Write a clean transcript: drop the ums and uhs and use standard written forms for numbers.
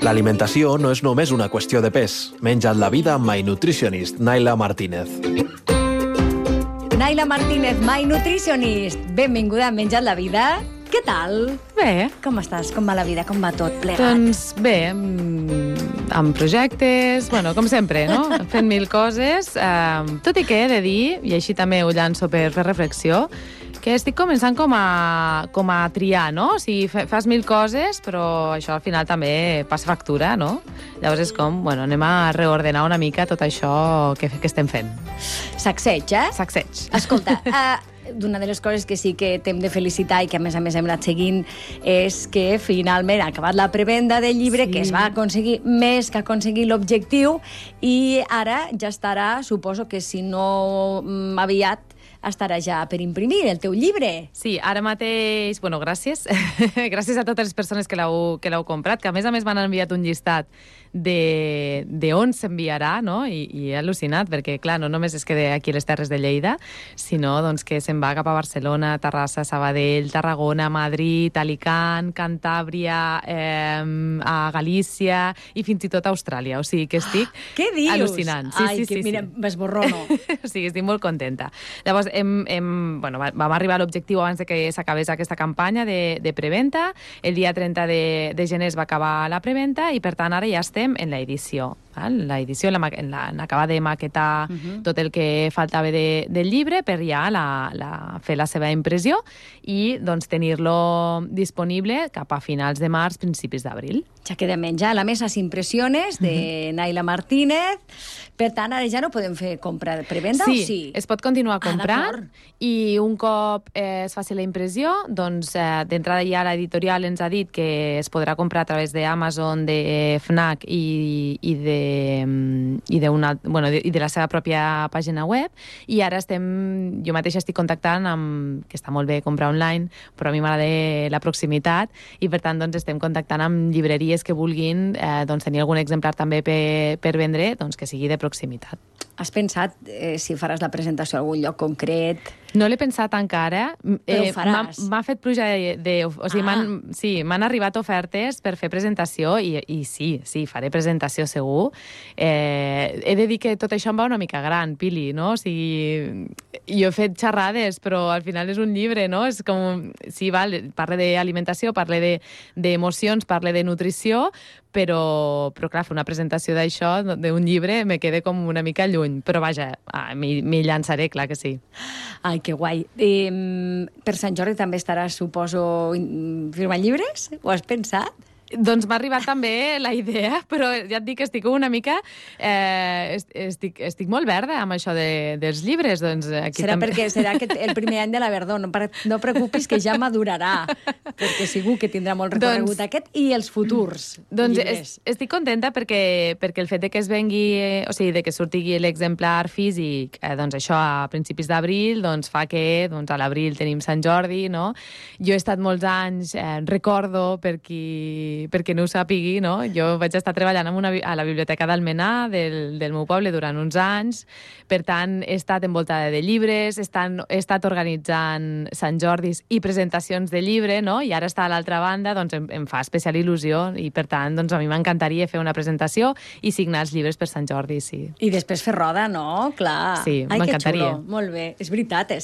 L'alimentació no és només una qüestió de pes. Menja't la vida amb My Nutritionist, Naila Martínez. Naila Martínez, My Nutritionist. Benvinguda a Menja't la vida. Què tal? Bé. Com estàs? Com va la vida? Com va tot plegat? Doncs bé, amb projectes, bueno, com sempre, no? Fent mil coses. Tot i que he de dir, i així també ho llanço per fer reflexió, que estic començant com a triar, no? O sigui, fas mil coses, però això al final també passa factura, no? Llavors és com, bueno, anem a reordenar una mica tot això que estem fent. Sacseig, eh? Sacseig. Escolta, una de les coses que sí que t'hem de felicitar i que a més hem anat seguint és que finalment ha acabat la prevenda del llibre, que es va aconseguir més que aconseguir l'objectiu, i ara ja estarà, suposo que si no aviat, estarà ja per imprimir el teu llibre. Sí, ara mateix, bueno, gràcies. Gràcies a totes les persones que l'heu comprat, que a més m'han enviat un llistat de on s'enviarà, no? I he al·lucinat, perquè, clar, no només es queda aquí a les Terres de Lleida, sinó doncs, que se'n va cap a Barcelona, Terrassa, Sabadell, Tarragona, Madrid, Alicant, Cantàbria, a Galícia i fins i tot a Austràlia. O sigui que estic al·lucinant. Sí, sí, mira, m'esborrono. O sigui, estic molt contenta. Llavors, vam arribar a l'objectiu abans de que s'acabés aquesta campanya de preventa. El dia 30 de gener es va acabar la preventa i, per tant, ara ja estem en l'edició. L'edició, en acabar de maquetar tot el que faltava del llibre per ja fer la seva impressió i doncs, tenir-lo disponible cap a finals de març, principis d'abril. Ja queda menjar la Mesas Impressiones de Naila Martínez. Per tant, ara ja no podem fer compra de prevenda, o sí? Sí, es pot continuar comprant i un cop es faci la impressió, doncs d'entrada ja l'editorial ens ha dit que es podrà comprar a través d'Amazon, de Fnac i de la seva pròpia pàgina web, i ara jo mateixa estic contactant que està molt bé comprar online, però a mi m'agrada la proximitat, i per tant doncs, estem contactant amb llibreries que vulguin tenir algun exemplar també per vendre, doncs, que sigui de proximitat. Has pensat si faràs la presentació a algun lloc concret? No l'he pensat encara. Però ho faràs? M'ha fet pluja o sigui, m'han arribat ofertes per fer presentació i sí, faré presentació segur. He de dir que tot això em va una mica gran, Pili, no? O sigui, jo he fet xerrades, però al final és un llibre, no? És com, sí, parle d'alimentació, parle d'emocions, parle de nutrició, però clar, fer una presentació d'això, d'un llibre, me queda com una mica lluny. Però vaja, m'hi llançaré, clar que sí. Ai, que guai. Per Sant Jordi també estaràs, suposo, firmant llibres? Ho has pensat? Doncs m'ha arribat també la idea, però ja et dic que estic una mica... Estic molt verda amb això dels llibres. Doncs aquí serà que el primer any de la verdor. No preocupis, que ja madurarà, perquè segur que tindrà molt recorregut aquest i els futurs llibres. Estic contenta perquè el fet de que es vengui, o sigui, de que surti l'exemplar físic, doncs això a principis d'abril, doncs fa que a l'abril tenim Sant Jordi, no? Jo he estat molts anys, recordo perquè no ho sàpigui, no? Jo vaig estar treballant a la Biblioteca d'Almenar del meu poble durant uns anys, per tant he estat envoltada de llibres, he estat organitzant Sant Jordis i presentacions de llibre, no? I ara estar a l'altra banda, doncs em fa especial il·lusió i per tant doncs, a mi m'encantaria fer una presentació i signar els llibres per Sant Jordi, sí. I després fer roda, no? Clar. Sí, m'encantaria. Ai, que xulo, molt bé. És veritat,